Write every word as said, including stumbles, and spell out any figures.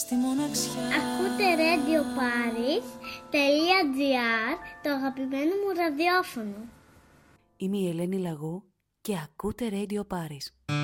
στη μοναξιά. Ακούτε Radio Paris τελεία τζι άρ, το αγαπημένο μου ραδιόφωνο. Είμαι η Ελένη Λαγού και ακούτε Radio Paris.